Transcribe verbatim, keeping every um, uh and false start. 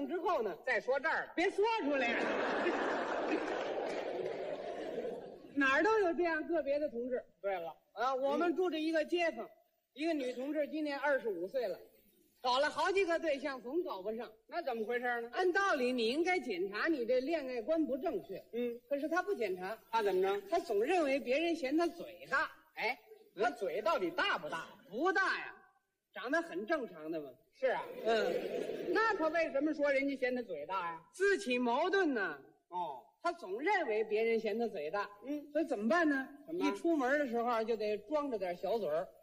病之后呢， 再说这儿了， 别说出来呀。哪儿都有这样个别的同志。 对了啊，我们住着一个街坊，一个女同志今年二十五岁了，搞了好几个对象，总搞不上。 那怎么回事呢？ 按道理你应该检查你这恋爱观不正确， 嗯， 可是他不检查， 他怎么着？ 他总认为别人嫌他嘴大。 哎，他嘴到底大不大？ 不大呀，长得很正常的嘛。 是啊， 嗯， 那他为什么说人家嫌他嘴大呀？ 自起矛盾呢。 哦， 他总认为别人嫌他嘴大， 嗯， 所以怎么办呢？ 怎么一出门的时候就得装着点小嘴儿，